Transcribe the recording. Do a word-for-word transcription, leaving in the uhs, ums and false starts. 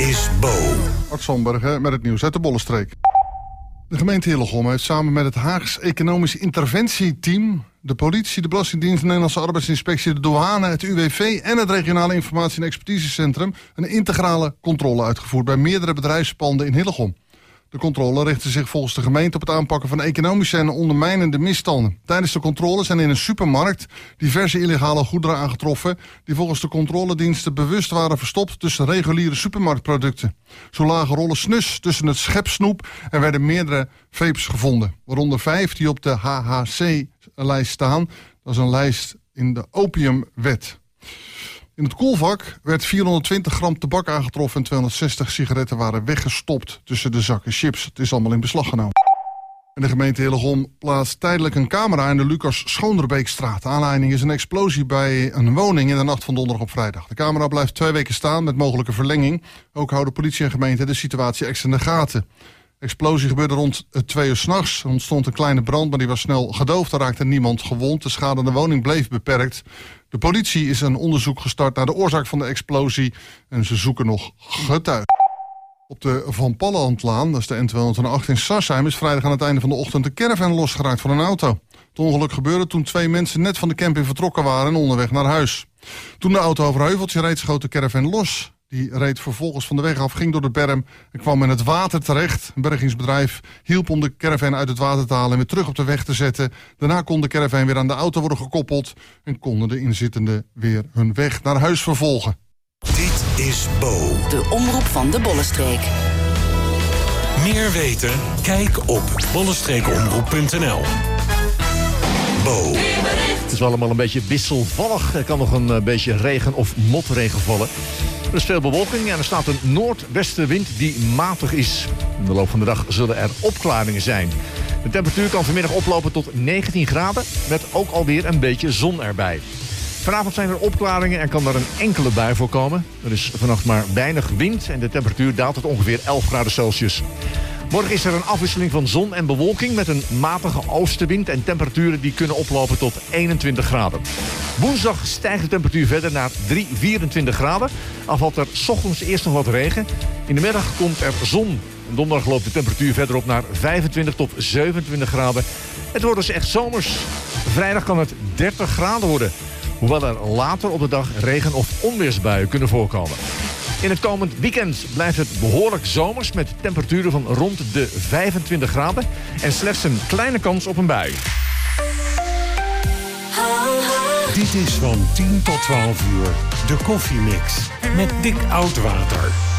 is Bo. Art Zandberg met het nieuws uit de Bollenstreek. De gemeente Hillegom heeft samen met het Haags Economisch Interventieteam, de politie, de Belastingdienst, de Nederlandse Arbeidsinspectie, de douane, het U W V en het Regionale Informatie- en Expertisecentrum een integrale controle uitgevoerd bij meerdere bedrijfspanden in Hillegom. De controle richtte zich volgens de gemeente op het aanpakken van economische en ondermijnende misstanden. Tijdens de controle zijn in een supermarkt diverse illegale goederen aangetroffen die volgens de controlediensten bewust waren verstopt tussen reguliere supermarktproducten. Zo lagen rollen snus tussen het schepsnoep en werden meerdere vapes gevonden, waaronder vijf die op de H H C-lijst staan. Dat is een lijst in de opiumwet. In het koelvak werd vierhonderdtwintig gram tabak aangetroffen en tweehonderdzestig sigaretten waren weggestopt tussen de zakken chips. Het is allemaal in beslag genomen. En de gemeente Hillegom plaatst tijdelijk een camera in de Lucas Schoonderbeekstraat. De aanleiding is een explosie bij een woning in de nacht van donderdag op vrijdag. De camera blijft twee weken staan met mogelijke verlenging. Ook houden politie en gemeente de situatie extra in de gaten. De explosie gebeurde rond twee uur 's nachts. Er ontstond een kleine brand, maar die was snel gedoofd. Er raakte niemand gewond. De schade aan de woning bleef beperkt. De politie is een onderzoek gestart naar de oorzaak van de explosie en ze zoeken nog getuigen. Op de Van Pallandlaan, dat is de N tweehonderdacht in Sarsheim, is vrijdag aan het einde van de ochtend een caravan losgeraakt van een auto. Het ongeluk gebeurde toen twee mensen net van de camping vertrokken waren en onderweg naar huis. Toen de auto over een heuveltje reed, schoot de caravan los. Die reed vervolgens van de weg af, ging door de berm en kwam in het water terecht. Een bergingsbedrijf hielp om de caravan uit het water te halen en weer terug op de weg te zetten. Daarna kon de caravan weer aan de auto worden gekoppeld en konden de inzittenden weer hun weg naar huis vervolgen. Dit is Bo. De omroep van de Bollenstreek. Meer weten? Kijk op bollenstreekomroep punt n l. Bo. Het is allemaal een beetje wisselvallig. Er kan nog een uh, beetje regen of motregen vallen. Er is veel bewolking en er staat een noordwestenwind die matig is. In de loop van de dag zullen er opklaringen zijn. De temperatuur kan vanmiddag oplopen tot negentien graden... met ook alweer een beetje zon erbij. Vanavond zijn er opklaringen en kan er een enkele bui voorkomen. Er is vannacht maar weinig wind en de temperatuur daalt tot ongeveer elf graden Celsius. Morgen is er een afwisseling van zon en bewolking met een matige oostenwind en temperaturen die kunnen oplopen tot eenentwintig graden. Woensdag stijgt de temperatuur verder naar drie, vierentwintig graden. Al valt er 's ochtends eerst nog wat regen. In de middag komt er zon. En donderdag loopt de temperatuur verder op naar vijfentwintig tot zevenentwintig graden. Het wordt dus echt zomers. Vrijdag kan het dertig graden worden. Hoewel er later op de dag regen- of onweersbuien kunnen voorkomen. In het komend weekend blijft het behoorlijk zomers met temperaturen van rond de vijfentwintig graden en slechts een kleine kans op een bui. Dit is van tien tot twaalf uur de Koffiemix met Dick Oudwater.